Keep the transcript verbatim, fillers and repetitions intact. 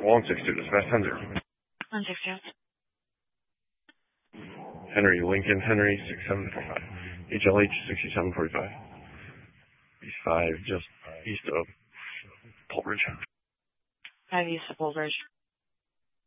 one six two, dispatch ten zero. one six two. Henry, Lincoln, Henry, six seven four five. H L H, sixty-seven forty-five. East five, just east of Polbridge. five east of Polbridge.